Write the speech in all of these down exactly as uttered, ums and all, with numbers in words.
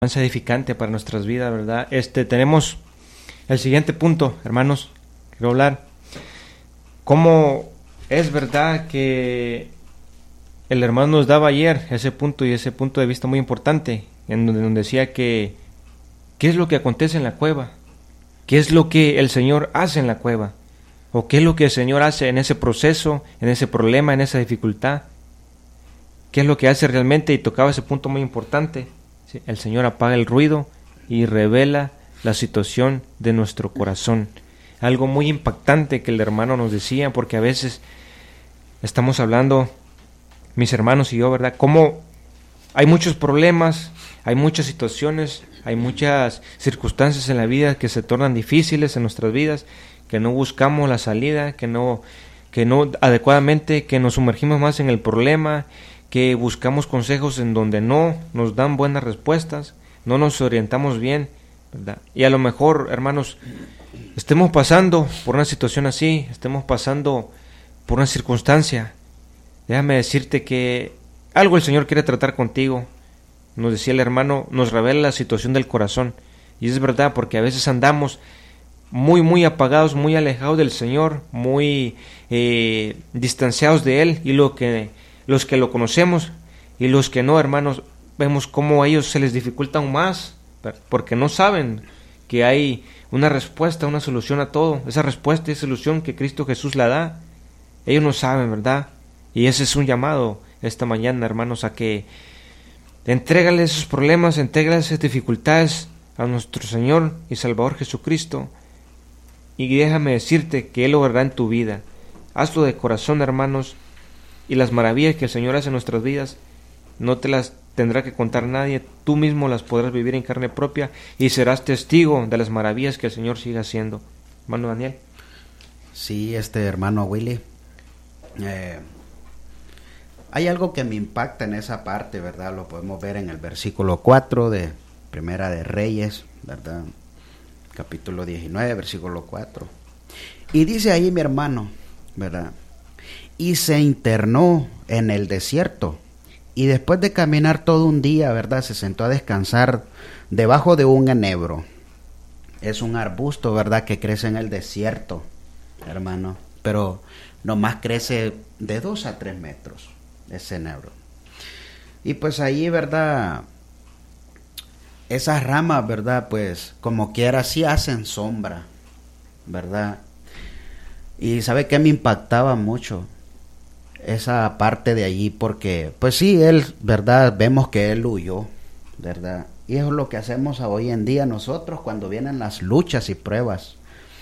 edificante para nuestras vidas, ¿verdad? Este, tenemos el siguiente punto, hermanos, quiero hablar. ¿Cómo es verdad que el hermano nos daba ayer ese punto y ese punto de vista muy importante, en donde, donde decía que qué es lo que acontece en la cueva? ¿Qué es lo que el Señor hace en la cueva? ¿O qué es lo que el Señor hace en ese proceso, en ese problema, en esa dificultad? ¿Qué es lo que hace realmente? Y tocaba ese punto muy importante. ¿Sí? El Señor apaga el ruido y revela la situación de nuestro corazón. Algo muy impactante que el hermano nos decía, porque a veces estamos hablando, mis hermanos y yo, ¿verdad? Cómo hay muchos problemas, hay muchas situaciones, hay muchas circunstancias en la vida que se tornan difíciles en nuestras vidas, que no buscamos la salida, que no, que no adecuadamente, que nos sumergimos más en el problema, que buscamos consejos en donde no nos dan buenas respuestas, no nos orientamos bien, ¿verdad? Y a lo mejor, hermanos, estemos pasando por una situación así, estemos pasando por una circunstancia, déjame decirte que algo el Señor quiere tratar contigo. Nos decía el hermano, nos revela la situación del corazón, y es verdad, porque a veces andamos muy muy apagados, muy alejados del Señor, muy eh, distanciados de Él, y lo que los que lo conocemos y los que no, hermanos, vemos cómo a ellos se les dificulta aún más, porque no saben que hay una respuesta, una solución a todo. Esa respuesta y solución que Cristo Jesús la da, ellos no saben, ¿verdad? Y ese es un llamado esta mañana, hermanos, a que entrégale esos problemas, entrégale esas dificultades a nuestro Señor y Salvador Jesucristo, y déjame decirte que Él lo hará en tu vida. Hazlo de corazón, hermanos, y las maravillas que el Señor hace en nuestras vidas no te las tendrá que contar nadie, tú mismo las podrás vivir en carne propia y serás testigo de las maravillas que el Señor sigue haciendo. Hermano Daniel. Sí, este hermano Willy, eh, hay algo que me impacta en esa parte, ¿verdad? Lo podemos ver en el versículo cuatro de Primera de Reyes, ¿verdad? Capítulo diecinueve, versículo cuatro. Y dice ahí mi hermano, ¿verdad? Y se internó en el desierto, y después de caminar todo un día, ¿verdad?, se sentó a descansar debajo de un enebro. Es un arbusto, ¿verdad?, que crece en el desierto, hermano, pero nomás crece de dos a tres metros, ese enebro. Y pues ahí, ¿verdad?, esas ramas, ¿verdad?, pues como quiera sí hacen sombra, ¿verdad? Y ¿sabe qué me impactaba mucho? Esa parte de allí, porque pues sí, él, ¿verdad?, vemos que él huyó, ¿verdad? Y eso es lo que hacemos hoy en día nosotros cuando vienen las luchas y pruebas.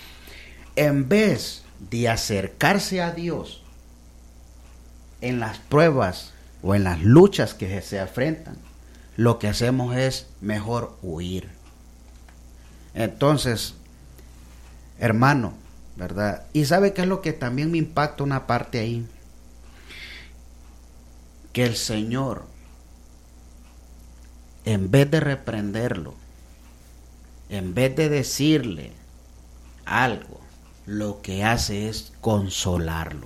En vez de acercarse a Dios en las pruebas o en las luchas que se enfrentan, lo que hacemos es mejor huir. Entonces, hermano, ¿verdad? Y ¿sabe qué es lo que también me impacta una parte ahí? Que el Señor, en vez de reprenderlo, en vez de decirle algo, lo que hace es consolarlo.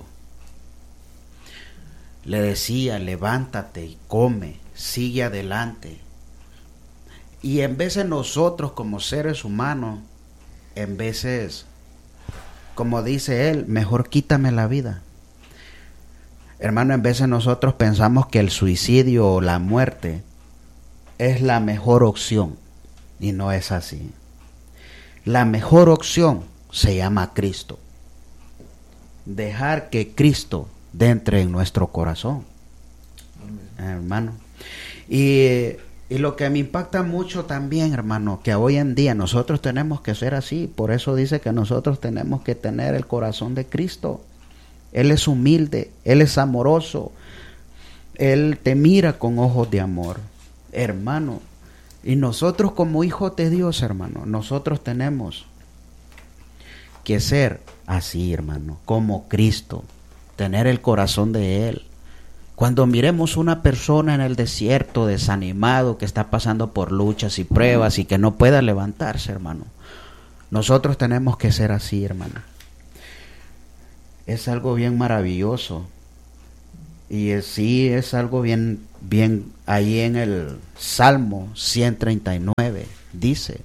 Le decía, levántate y come, sigue adelante. Y en vez de nosotros como seres humanos, en veces, como dice él, mejor quítame la vida. Hermano, en veces nosotros pensamos que el suicidio o la muerte es la mejor opción, y no es así. La mejor opción se llama Cristo. Dejar que Cristo entre en nuestro corazón, hermano. Y, y lo que me impacta mucho también, hermano, que hoy en día nosotros tenemos que ser así. Por eso dice que nosotros tenemos que tener el corazón de Cristo. Él es humilde, Él es amoroso, Él te mira con ojos de amor, hermano. Y nosotros como hijos de Dios, hermano, nosotros tenemos que ser así, hermano, como Cristo, tener el corazón de Él. Cuando miremos una persona en el desierto desanimado, que está pasando por luchas y pruebas y que no pueda levantarse, hermano, nosotros tenemos que ser así, hermano. Es algo bien maravilloso Y es, sí, es algo bien, bien, ahí en el Salmo ciento treinta y nueve, dice,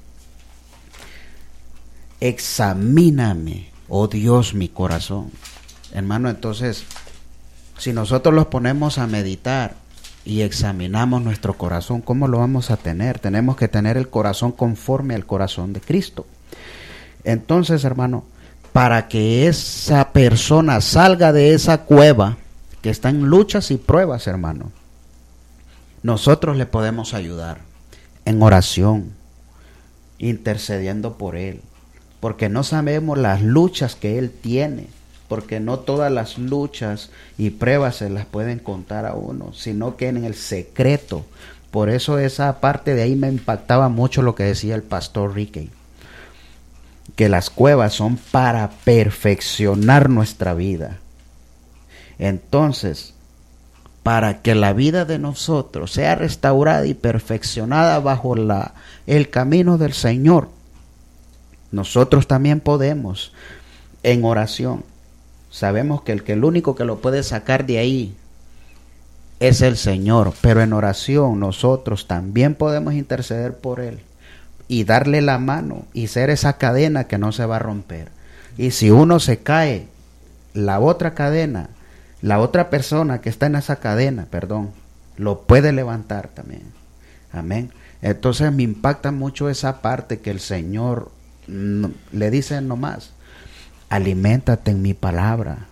examíname, oh Dios, mi corazón. Hermano, entonces, si nosotros los ponemos a meditar y examinamos nuestro corazón, ¿cómo lo vamos a tener? Tenemos que tener el corazón conforme al corazón de Cristo. Entonces, hermano, para que esa persona salga de esa cueva que está en luchas y pruebas, hermano, nosotros le podemos ayudar en oración, intercediendo por él, porque no sabemos las luchas que él tiene, porque no todas las luchas y pruebas se las pueden contar a uno, sino que en el secreto. Por eso esa parte de ahí me impactaba mucho lo que decía el pastor Ricky, que las cuevas son para perfeccionar nuestra vida. Entonces, para que la vida de nosotros sea restaurada y perfeccionada bajo la, el camino del Señor, nosotros también podemos en oración. Sabemos que el que el único que lo puede sacar de ahí es el Señor, pero en oración nosotros también podemos interceder por él y darle la mano y ser esa cadena que no se va a romper. Y si uno se cae, la otra cadena, la otra persona que está en esa cadena, perdón, lo puede levantar también. Amén. Entonces me impacta mucho esa parte que el Señor no, le dice nomás, aliméntate en mi palabra,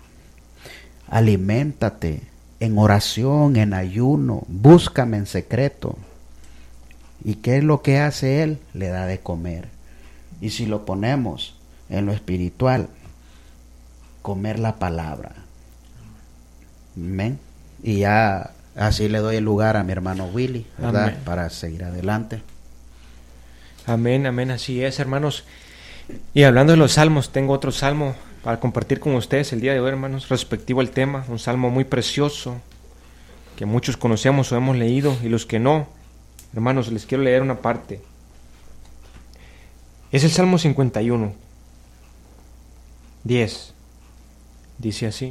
aliméntate en oración, en ayuno, búscame en secreto. ¿Y qué es lo que hace Él? Le da de comer. Y si lo ponemos en lo espiritual, comer la palabra. Amén. Y ya así le doy el lugar a mi hermano Willy, ¿verdad? Amén. Para seguir adelante. Amén, amén, así es, hermanos. Y hablando de los salmos, tengo otro salmo para compartir con ustedes el día de hoy, hermanos, respectivo al tema, un salmo muy precioso que muchos conocemos o hemos leído, y los que no, hermanos, les quiero leer una parte. Es el Salmo cincuenta y uno, diez. Dice así: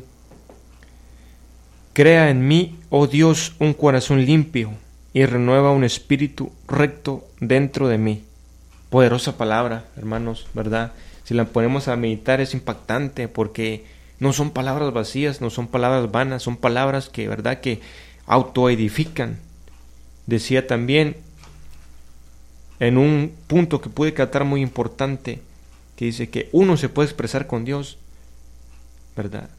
crea en mí, oh Dios, un corazón limpio, y renueva un espíritu recto dentro de mí. Poderosa palabra, hermanos, ¿verdad? Si la ponemos a meditar es impactante, porque no son palabras vacías, no son palabras vanas, son palabras que, ¿verdad?, que autoedifican. Decía también en un punto que pude captar muy importante, que dice que uno se puede expresar con Dios, ¿verdad?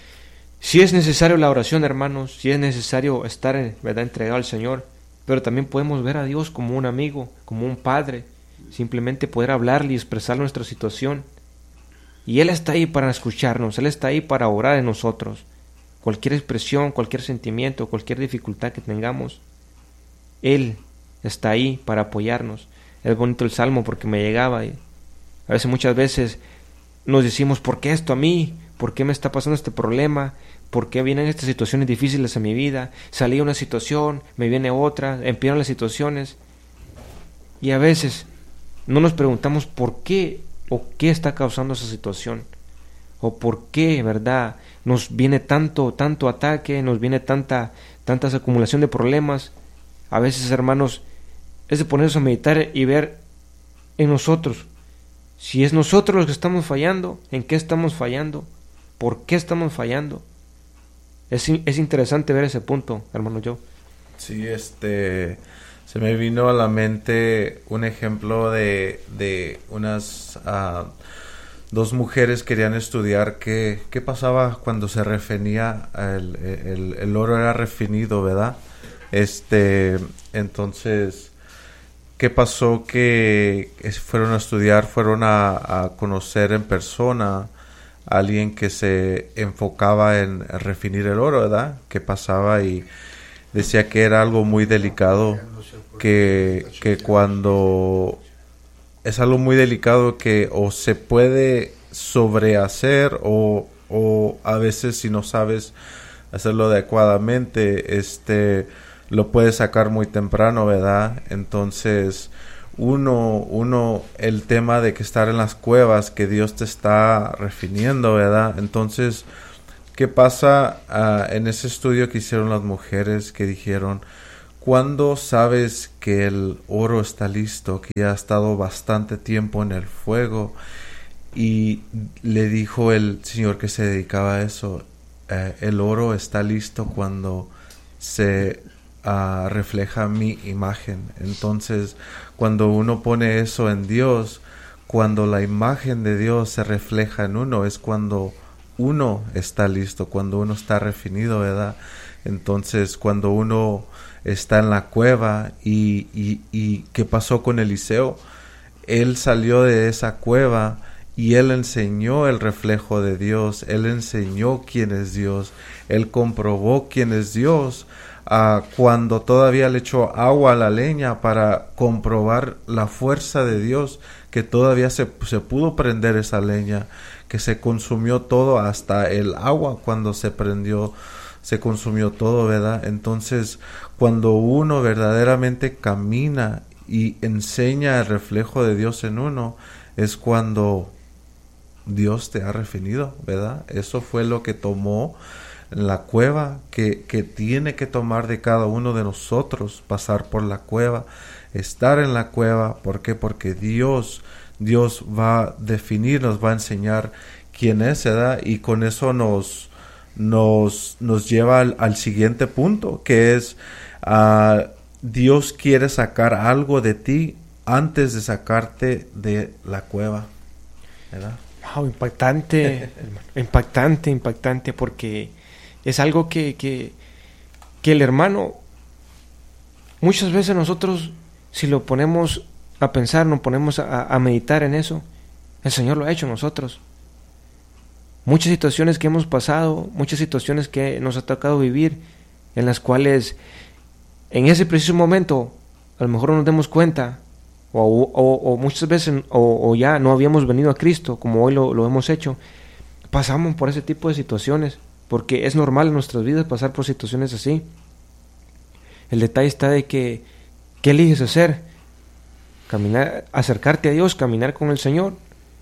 Si es necesario la oración, hermanos, si es necesario estar, ¿verdad?, entregado al Señor, pero también podemos ver a Dios como un amigo, como un padre, simplemente poder hablarle y expresar nuestra situación. Y Él está ahí para escucharnos, Él está ahí para orar en nosotros. Cualquier expresión, cualquier sentimiento, cualquier dificultad que tengamos, Él está ahí para apoyarnos. Es bonito el Salmo porque me llegaba, y a veces, muchas veces nos decimos, ¿por qué esto a mí? ¿Por qué me está pasando este problema? ¿Por qué vienen estas situaciones difíciles a mi vida? Salí de una situación, me viene otra, empeoran las situaciones. Y a veces no nos preguntamos por qué o qué está causando esa situación, o por qué, ¿verdad?, nos viene tanto, tanto ataque, nos viene tanta, tanta acumulación de problemas. A veces, hermanos, es de ponernos a meditar y ver en nosotros, si es nosotros los que estamos fallando, en qué estamos fallando, por qué estamos fallando. Es, es interesante ver ese punto, hermano Joe. Sí, este, se me vino a la mente un ejemplo de, de unas uh, dos mujeres querían estudiar qué, qué pasaba cuando se refinía, el, el, el oro era refinido, ¿verdad? Este, entonces, ¿qué pasó? Que fueron a estudiar, fueron a, a conocer en persona a alguien que se enfocaba en refinir el oro, ¿verdad? ¿Qué pasaba? Y decía que era algo muy delicado, que, que cuando es algo muy delicado que o se puede sobrehacer o, o a veces, si no sabes hacerlo adecuadamente, este, lo puedes sacar muy temprano, ¿verdad? Entonces, uno, uno, el tema de que estar en las cuevas, que Dios te está refiniendo, ¿verdad? Entonces, ¿Qué pasa uh, en ese estudio que hicieron las mujeres que dijeron, ¿cuándo sabes que el oro está listo, que ya ha estado bastante tiempo en el fuego? Y le dijo el señor que se dedicaba a eso, eh, el oro está listo cuando se uh, refleja mi imagen. Entonces, cuando uno pone eso en Dios, cuando la imagen de Dios se refleja en uno, es cuando uno está listo, cuando uno está refinido, ¿verdad? Entonces, cuando uno está en la cueva, y, y, y ¿qué pasó con Eliseo? Él salió de esa cueva y él enseñó el reflejo de Dios, él enseñó quién es Dios, él comprobó quién es Dios, uh, cuando todavía le echó agua a la leña para comprobar la fuerza de Dios, que todavía se, se pudo prender esa leña, que se consumió todo, hasta el agua cuando se prendió, se consumió todo, ¿verdad? Entonces, cuando uno verdaderamente camina y enseña el reflejo de Dios en uno, es cuando Dios te ha refinido, ¿verdad? Eso fue lo que tomó en la cueva, que, que tiene que tomar de cada uno de nosotros, pasar por la cueva, estar en la cueva. ¿Por qué? Porque Dios, Dios va a definir, nos va a enseñar quién es, ¿verdad? Y con eso nos, nos, nos lleva al, al siguiente punto, que es uh, Dios quiere sacar algo de ti antes de sacarte de la cueva, ¿verdad? Wow, impactante, impactante, impactante, porque es algo que, que, que el hermano, muchas veces nosotros, si lo ponemos a pensar, nos ponemos a, a meditar en eso, el Señor lo ha hecho en nosotros. Muchas situaciones que hemos pasado, muchas situaciones que nos ha tocado vivir, en las cuales en ese preciso momento a lo mejor no nos demos cuenta, o, o, o muchas veces o, o ya no habíamos venido a Cristo como hoy lo, lo hemos hecho, pasamos por ese tipo de situaciones, porque es normal en nuestras vidas pasar por situaciones así. El detalle está de que ¿qué eliges hacer? Caminar, acercarte a Dios, caminar con el Señor,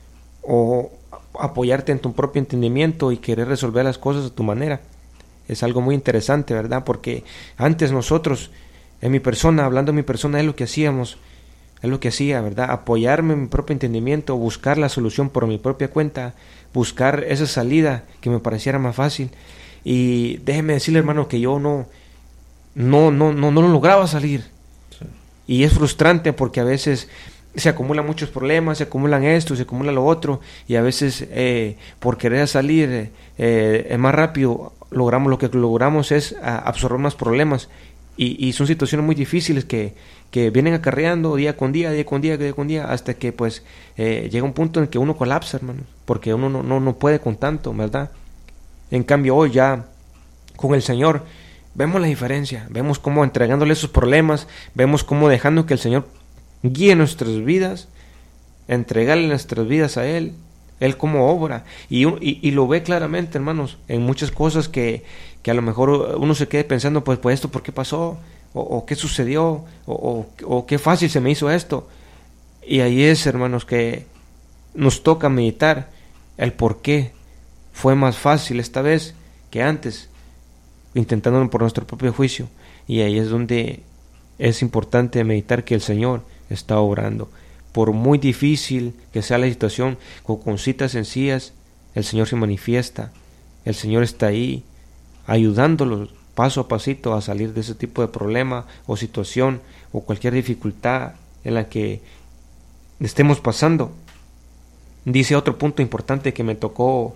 o apoyarte en tu propio entendimiento y querer resolver las cosas a tu manera. Es algo muy interesante, ¿verdad? Porque antes nosotros, en mi persona, hablando de mi persona, es lo que hacíamos, es lo que hacía, ¿verdad? Apoyarme en mi propio entendimiento, buscar la solución por mi propia cuenta, buscar esa salida que me pareciera más fácil. Y déjeme decirle, hermano, que yo no, no, no, no, no lo lograba salir. Sí. Y es frustrante porque a veces se acumulan muchos problemas, se acumulan esto, se acumula lo otro, y a veces eh, por querer salir eh, más rápido, logramos lo que logramos es a, absorber más problemas, y, y son situaciones muy difíciles que, que vienen acarreando día con día, día con día, día con día, hasta que pues eh, llega un punto en que uno colapsa, hermano, porque uno no, no, no puede con tanto, ¿verdad? En cambio hoy ya con el Señor vemos la diferencia, vemos cómo entregándole esos problemas, vemos cómo dejando que el Señor guíe nuestras vidas, entregarle nuestras vidas a Él, Él como obra, y, y, y lo ve claramente, hermanos, en muchas cosas que, que a lo mejor uno se quede pensando, pues, pues esto, ¿por qué pasó? O, o qué sucedió, o, o, o qué fácil se me hizo esto. Y ahí es, hermanos, que nos toca meditar el por qué fue más fácil esta vez que antes, intentándolo por nuestro propio juicio. Y ahí es donde es importante meditar que el Señor está obrando. Por muy difícil que sea la situación, con, con citas sencillas, el Señor se manifiesta. El Señor está ahí, ayudándolos paso a pasito a salir de ese tipo de problema o situación o cualquier dificultad en la que estemos pasando. Dice otro punto importante que me tocó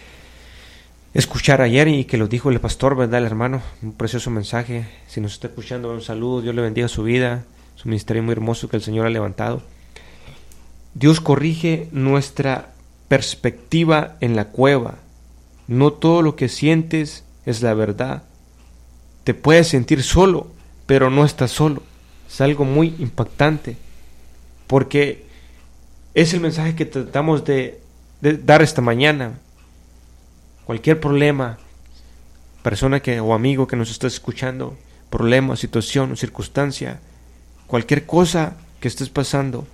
escuchar ayer y que lo dijo el pastor, ¿verdad, el hermano? Un precioso mensaje. Si nos está escuchando, un saludo. Dios le bendiga su vida, su ministerio muy hermoso que el Señor ha levantado. Dios corrige nuestra perspectiva en la cueva. No todo lo que sientes es la verdad. Te puedes sentir solo, pero no estás solo. Es algo muy impactante, porque es el mensaje que tratamos de, de dar esta mañana. Cualquier problema, persona que o amigo que nos está escuchando, problema, situación, circunstancia, cualquier cosa que estés pasando,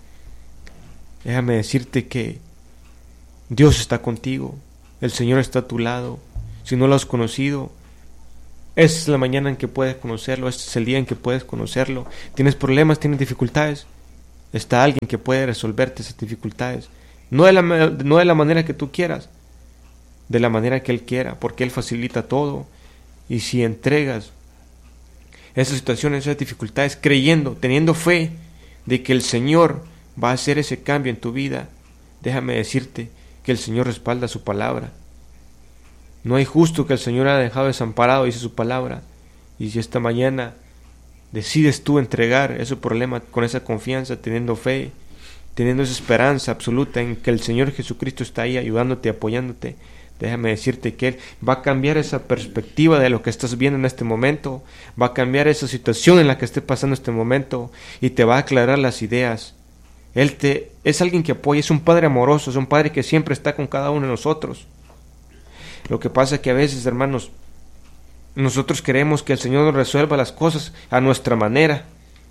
déjame decirte que Dios está contigo, el Señor está a tu lado, Si no lo has conocido, esta es la mañana en que puedes conocerlo, este es el día en que puedes conocerlo. Tienes problemas, tienes dificultades, está alguien que puede resolverte esas dificultades. No de la, no de la manera que tú quieras, de la manera que Él quiera, porque Él facilita todo. Y si entregas esas situaciones, esas dificultades, creyendo, teniendo fe de que el Señor va a hacer ese cambio en tu vida, déjame decirte que el Señor respalda su palabra. No hay justo que el Señor haya dejado desamparado, dice su palabra. Y si esta mañana decides tú entregar ese problema con esa confianza, teniendo fe, teniendo esa esperanza absoluta en que el Señor Jesucristo está ahí ayudándote, apoyándote, déjame decirte que Él va a cambiar esa perspectiva de lo que estás viendo en este momento, va a cambiar esa situación en la que esté pasando este momento y te va a aclarar las ideas. Él te, es alguien que apoya, es un Padre amoroso, es un Padre que siempre está con cada uno de nosotros. Lo que pasa es que a veces, hermanos, nosotros queremos que el Señor nos resuelva las cosas a nuestra manera.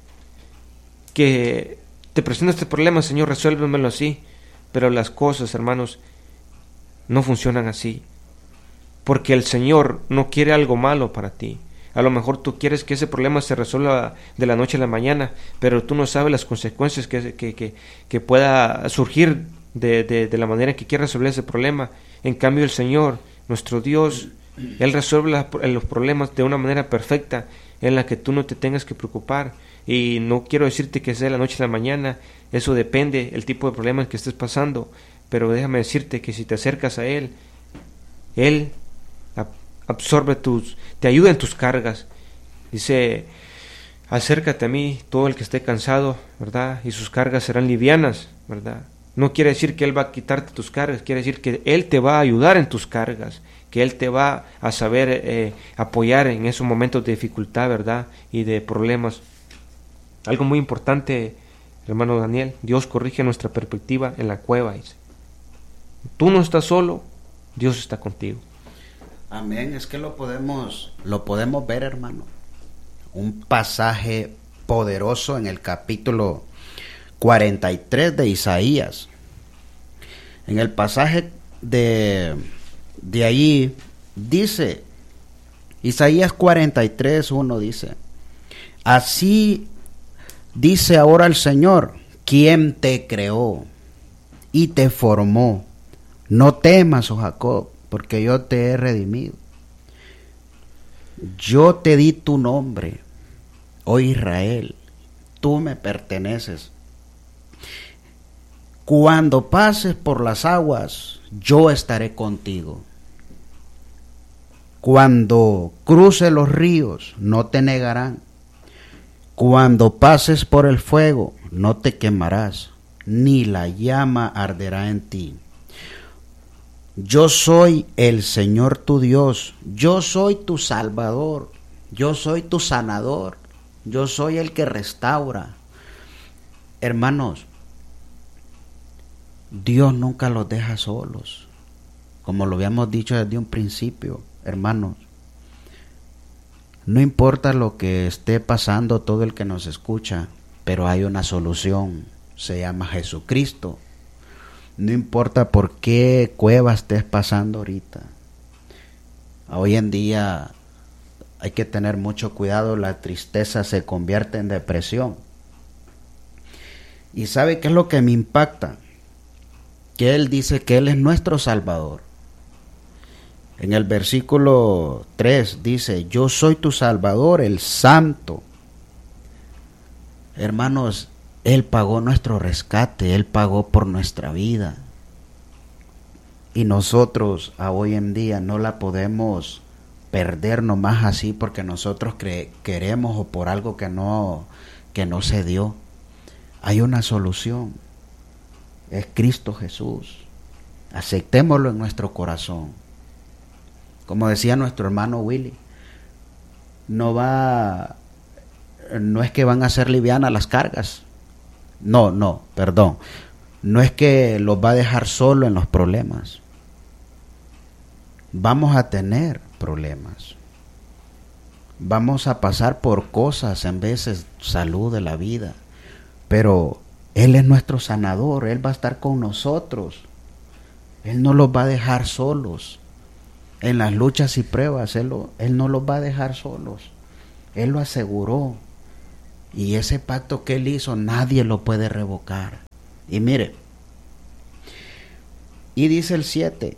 Que te presento este problema, Señor, resuélvemelo así. Pero las cosas, hermanos, no funcionan así. Porque el Señor no quiere algo malo para ti. A lo mejor tú quieres que ese problema se resuelva de la noche a la mañana, pero tú no sabes las consecuencias que, que, que, que pueda surgir de, de, de la manera en que quieras resolver ese problema. En cambio, el Señor, nuestro Dios, Él resuelve la, los problemas de una manera perfecta en la que tú no te tengas que preocupar. Y no quiero decirte que sea de la noche a la mañana, eso depende el tipo de problemas que estés pasando, pero déjame decirte que si te acercas a Él, Él absorbe tus, te ayuda en tus cargas. Dice, acércate a mí todo el que esté cansado, ¿verdad? Y sus cargas serán livianas, ¿verdad? No quiere decir que Él va a quitarte tus cargas, quiere decir que Él te va a ayudar en tus cargas, que Él te va a saber eh, apoyar en esos momentos de dificultad, ¿verdad? Y de problemas. Algo muy importante, hermano Daniel, Dios corrige nuestra perspectiva en la cueva, dice. Tú no estás solo, Dios está contigo. Amén, es que lo podemos, lo podemos ver, hermano. Un pasaje poderoso en el capítulo cuarenta y tres de Isaías. En el pasaje de, de ahí dice, Isaías cuarenta y tres, uno dice, así dice ahora el Señor, quien te creó y te formó. No temas, oh Jacob, porque yo te he redimido. Yo te di tu nombre, oh Israel, tú me perteneces. Cuando pases por las aguas, yo estaré contigo. Cuando cruces los ríos, no te negarán. Cuando pases por el fuego, no te quemarás, ni la llama arderá en ti. Yo soy el Señor tu Dios, yo soy tu Salvador, yo soy tu sanador, yo soy el que restaura. Hermanos, Dios nunca los deja solos, como lo habíamos dicho desde un principio, hermanos. No importa lo que esté pasando todo el que nos escucha, pero hay una solución, se llama Jesucristo. No importa por qué cueva estés pasando ahorita. Hoy en día hay que tener mucho cuidado, la tristeza se convierte en depresión. ¿Y sabe qué es lo que me impacta? Que Él dice que Él es nuestro Salvador. En el versículo tres dice, yo soy tu Salvador, el Santo. Hermanos, Él pagó nuestro rescate, Él pagó por nuestra vida. Y nosotros a hoy en día no la podemos perder nomás así porque nosotros cre- queremos o por algo que no, que no se dio. Hay una solución, es Cristo Jesús. Aceptémoslo en nuestro corazón. Como decía nuestro hermano Willy, no va, no es que van a ser livianas las cargas. No, no, perdón. No es que los va a dejar solo en los problemas. Vamos a tener problemas. Vamos a pasar por cosas, en veces salud de la vida. Pero Él es nuestro sanador, Él va a estar con nosotros. Él no los va a dejar solos. en las luchas y pruebas, Él, lo, él no los va a dejar solos. Él lo aseguró. Y ese pacto que Él hizo, nadie lo puede revocar. Y mire, y dice el siete,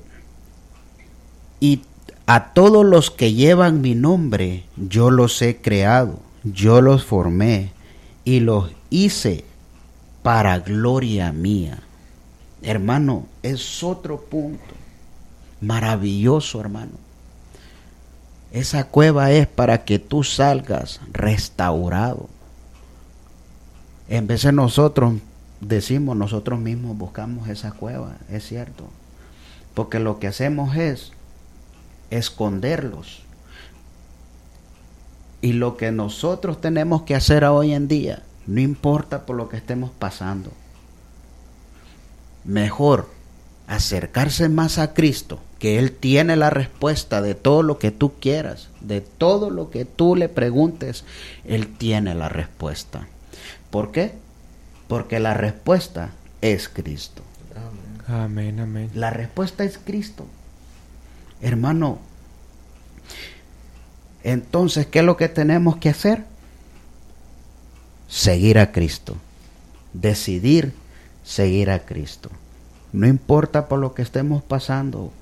y a todos los que llevan mi nombre, yo los he creado, yo los formé y los hice para gloria mía. Hermano, es otro punto maravilloso, hermano. Esa cueva es para que tú salgas restaurado. En vez de nosotros decimos, nosotros mismos buscamos esa cueva, es cierto. Porque lo que hacemos es esconderlos. Y lo que nosotros tenemos que hacer hoy en día, no importa por lo que estemos pasando, mejor acercarse más a Cristo, que Él tiene la respuesta de todo lo que tú quieras, de todo lo que tú le preguntes, Él tiene la respuesta. ¿Por qué? Porque la respuesta es Cristo. Amén, amén, amén. La respuesta es Cristo. Hermano, entonces, ¿qué es lo que tenemos que hacer? Seguir a Cristo. Decidir seguir a Cristo. No importa por lo que estemos pasando,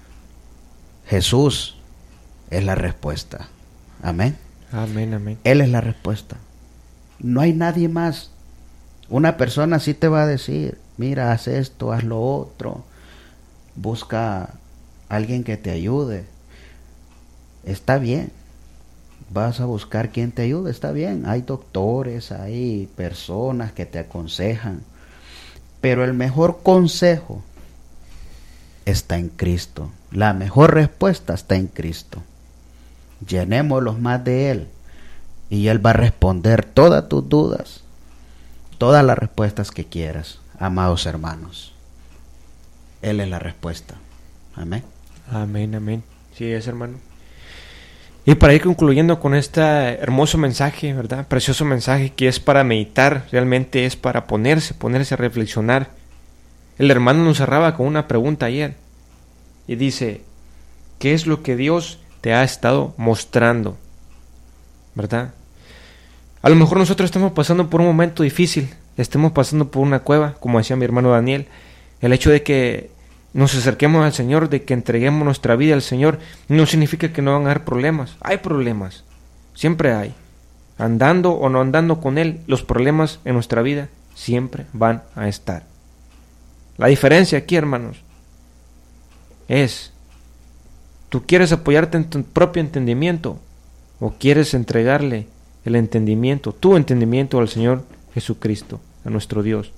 Jesús es la respuesta. Amén. Amén, amén. Él es la respuesta. No hay nadie más. Una persona sí te va a decir, mira, haz esto, haz lo otro, busca a alguien que te ayude. Está bien, vas a buscar quien te ayude, está bien. Hay doctores, hay personas que te aconsejan, pero el mejor consejo está en Cristo. La mejor respuesta está en Cristo. Llenémoslos más de Él y Él va a responder todas tus dudas, todas las respuestas que quieras, amados hermanos. Él es la respuesta. Amén. Amén, amén. Sí es, hermano. Y para ir concluyendo con este hermoso mensaje, ¿verdad? Precioso mensaje que es para meditar, realmente es para ponerse, ponerse a reflexionar. El hermano nos cerraba con una pregunta ayer y dice, ¿qué es lo que Dios te ha estado mostrando? ¿Verdad? A lo mejor nosotros estamos pasando por un momento difícil, estemos pasando por una cueva, como decía mi hermano Daniel. El hecho de que nos acerquemos al Señor, de que entreguemos nuestra vida al Señor, no significa que no van a haber problemas. Hay problemas, siempre hay. Andando o no andando con Él, los problemas en nuestra vida siempre van a estar. La diferencia aquí, hermanos, es, ¿tú quieres apoyarte en tu propio entendimiento o quieres entregarle el entendimiento, tu entendimiento al Señor Jesucristo, a nuestro Dios?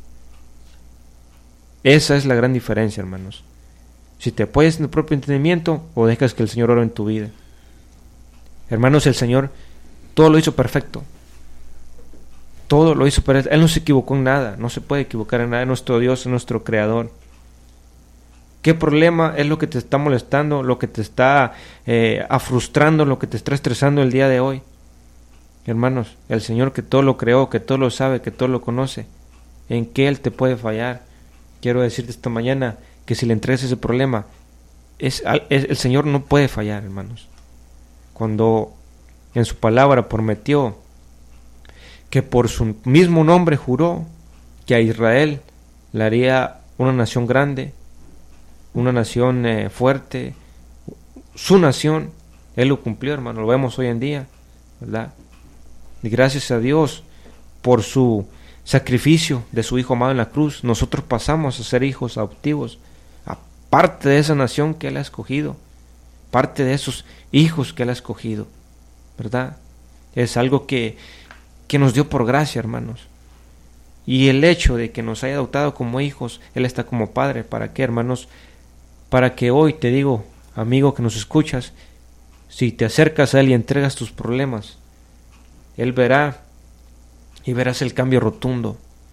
Esa es la gran diferencia, hermanos. Si te apoyas en tu propio entendimiento o dejas que el Señor ore en tu vida. Hermanos, el Señor todo lo hizo perfecto. Todo lo hizo perfecto. Él no se equivocó en nada. No se puede equivocar en nada. Nuestro Dios es nuestro Creador. ¿Qué problema es lo que te está molestando, lo que te está eh, frustrando, lo que te está estresando el día de hoy? Hermanos, el Señor que todo lo creó, que todo lo sabe, que todo lo conoce, ¿en qué Él te puede fallar? Quiero decirte esta mañana que si le entregas ese problema, es, es, el Señor no puede fallar, hermanos. Cuando en su palabra prometió que por su mismo nombre juró que a Israel le haría una nación grande, una nación eh, fuerte, su nación, Él lo cumplió, hermano. Lo vemos hoy en día, ¿verdad? Y gracias a Dios por su sacrificio de su Hijo amado en la cruz, nosotros pasamos a ser hijos adoptivos, a parte de esa nación que Él ha escogido, parte de esos hijos que Él ha escogido, ¿verdad? Es algo que, que nos dio por gracia, hermanos. Y el hecho de que nos haya adoptado como hijos, Él está como Padre. ¿Para qué, hermanos? Para que hoy te digo, amigo que nos escuchas, si te acercas a Él y entregas tus problemas, Él verá y verás el cambio rotundo.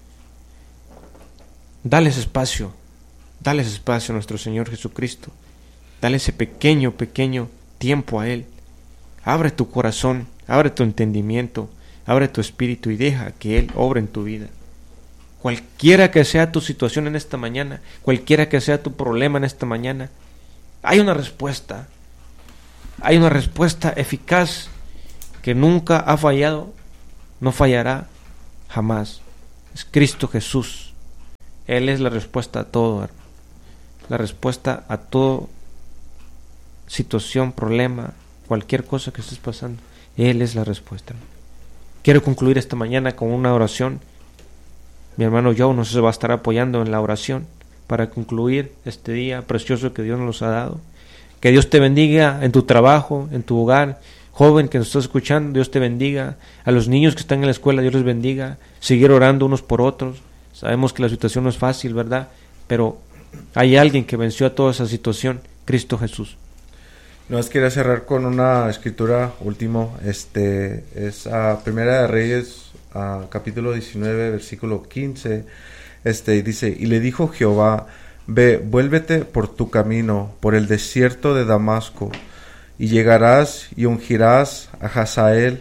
Dales espacio, dales espacio a nuestro Señor Jesucristo. Dale ese pequeño, pequeño tiempo a Él. Abre tu corazón, abre tu entendimiento, abre tu espíritu y deja que Él obre en tu vida. Cualquiera que sea tu situación en esta mañana, cualquiera que sea tu problema en esta mañana, hay una respuesta. hay una respuesta eficaz que nunca ha fallado, no fallará jamás. Es Cristo Jesús. Él es la respuesta a todo, hermano. La respuesta a toda situación, problema, cualquier cosa que estés pasando. Él es la respuesta, hermano. Quiero concluir esta mañana con una oración. Mi hermano Joe nos va a estar apoyando en la oración para concluir este día precioso que Dios nos ha dado. Que Dios te bendiga en tu trabajo, en tu hogar. Joven que nos estás escuchando, Dios te bendiga. A los niños que están en la escuela, Dios les bendiga. Seguir orando unos por otros. Sabemos que la situación no es fácil, ¿verdad? Pero hay alguien que venció a toda esa situación, Cristo Jesús. Nos quiero cerrar con una escritura último. Este es a Primera de Reyes, a capítulo diecinueve, versículo quince. Este dice: y le dijo Jehová: ve, vuélvete por tu camino, por el desierto de Damasco, y llegarás y ungirás a Hazael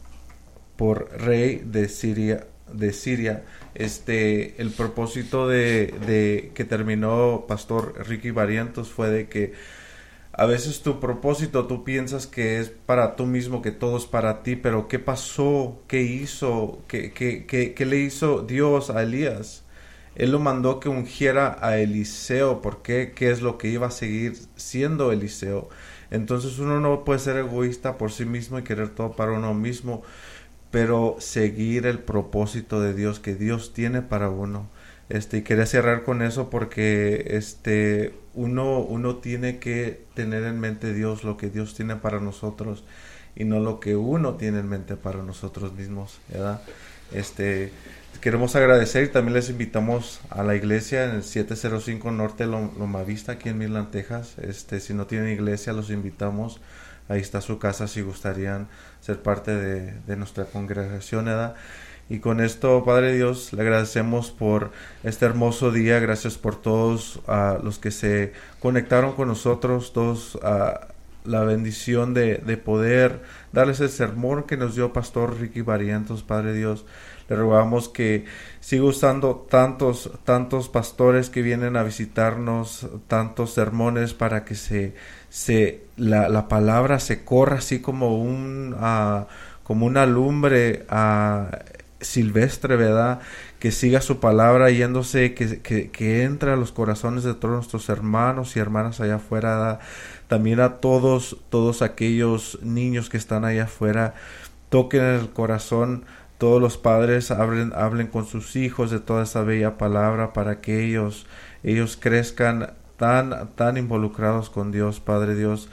por rey de Siria. De Siria. Este, el propósito de, de que terminó Pastor Ricky Barrientos fue de que a veces tu propósito tú piensas que es para tú mismo, que todo es para ti, pero ¿qué pasó? ¿Qué hizo? ¿Qué, qué, qué, qué le hizo Dios a Elías? Él lo mandó que ungiera a Eliseo. ¿Por qué? ¿Qué es lo que iba a seguir siendo Eliseo? Entonces uno no puede ser egoísta por sí mismo y querer todo para uno mismo, pero seguir el propósito de Dios que Dios tiene para uno. Este, y quería cerrar con eso porque este uno, uno tiene que tener en mente Dios, lo que Dios tiene para nosotros, y no lo que uno tiene en mente para nosotros mismos, ¿verdad? Este, queremos agradecer y también les invitamos a la iglesia en el siete cero cinco Norte Loma Vista, aquí en Midland, Texas. Este, si no tienen iglesia, los invitamos. Ahí está su casa si gustarían ser parte de, de nuestra congregación, ¿verdad? Y con esto, Padre Dios, le agradecemos por este hermoso día. Gracias por todos uh, los que se conectaron con nosotros, todos uh, la bendición de, de poder darles el sermón que nos dio Pastor Ricky Barrientos. Padre Dios, le rogamos que siga usando tantos, tantos pastores que vienen a visitarnos, tantos sermones para que se, se la, la palabra se corra así como un uh, como una lumbre uh, silvestre, ¿verdad? Que siga su palabra yéndose, que, que, que entre a los corazones de todos nuestros hermanos y hermanas allá afuera, ¿verdad? También a todos, todos aquellos niños que están allá afuera, toquen el corazón. Todos los padres hablen, hablen con sus hijos de toda esa bella palabra para que ellos, ellos crezcan tan, tan involucrados con Dios, Padre Dios.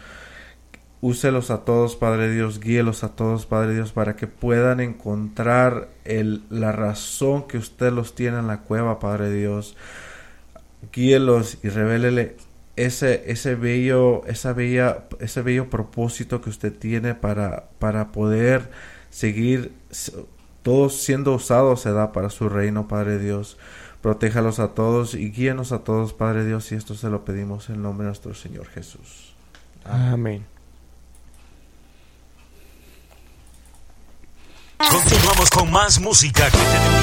Úselos a todos, Padre Dios, guíelos a todos, Padre Dios, para que puedan encontrar el, la razón que usted los tiene en la cueva, Padre Dios. Guíelos y revélele ese, ese bello, esa bella, ese bello propósito que usted tiene para, para poder seguir todos siendo usados, se da para su reino, Padre Dios. Protéjalos a todos y guíenos a todos, Padre Dios, y esto se lo pedimos en nombre de nuestro Señor Jesús. Amén. Amén. Continuamos con más música que te